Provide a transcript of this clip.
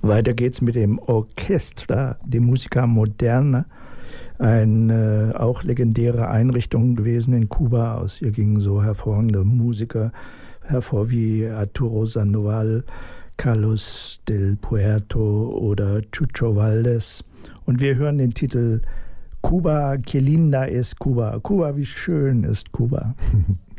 Weiter geht's mit dem Orchestra de Música Moderna, eine auch legendäre Einrichtung gewesen in Kuba. Aus ihr gingen so hervorragende Musiker hervor wie Arturo Sandoval, Carlos del Puerto oder Chucho Valdés. Und wir hören den Titel Cuba, que linda es Cuba. Kuba, wie schön ist Kuba.